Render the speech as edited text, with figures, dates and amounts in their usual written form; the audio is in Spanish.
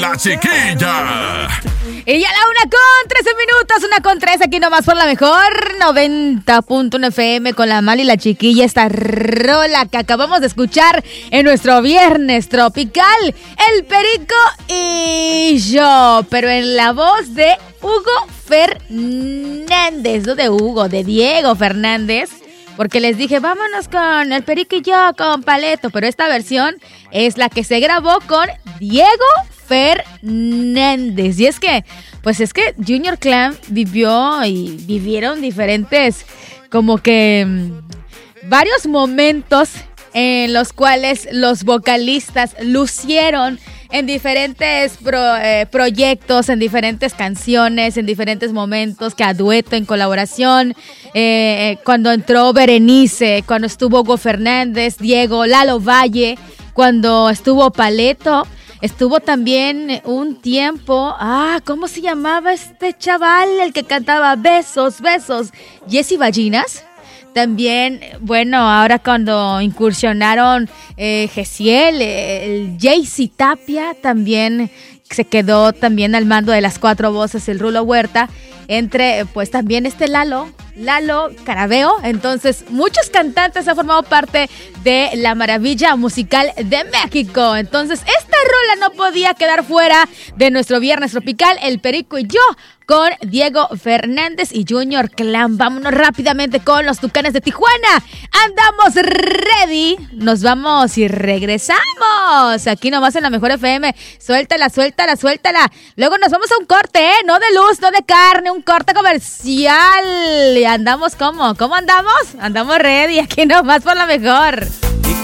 La Chiquilla. Y ya la 1:13, 1:13, aquí nomás por la mejor 90.1 FM con la Mali y la Chiquilla. Esta rola que acabamos de escuchar en nuestro viernes tropical, El Perico y yo, pero en la voz de Hugo Fernández, no de Hugo, de Diego Fernández. Porque les dije, vámonos con El Perico y yo, con Paleto. Pero esta versión es la que se grabó con Diego Fernández. Y es que Junior Clan vivieron diferentes, como que varios momentos en los cuales los vocalistas lucieron en diferentes proyectos, en diferentes canciones, en diferentes momentos, que a dueto, en colaboración, cuando entró Berenice, cuando estuvo Hugo Fernández, Diego, Lalo Valle, cuando estuvo Paleto, estuvo también un tiempo, ¿cómo se llamaba este chaval? El que cantaba Besos, Besos, Jesse Ballinas. También, bueno, ahora cuando incursionaron Gesiel, el Jaycee Tapia también se quedó también al mando de las cuatro voces, el Rulo Huerta, entre pues también Lalo Carabeo. Entonces, muchos cantantes han formado parte de la maravilla musical de México. Entonces, esta rola no podía quedar fuera de nuestro viernes tropical, El Perico y yo, con Diego Fernández y Junior Clan. Vámonos rápidamente con los Tucanes de Tijuana. Andamos ready. Nos vamos y regresamos. Aquí nomás en la Mejor FM. Suéltala. Luego nos vamos a un corte, no de luz, no de carne, un corte comercial. Y andamos ¿cómo andamos? Andamos ready. Aquí nomás por la Mejor.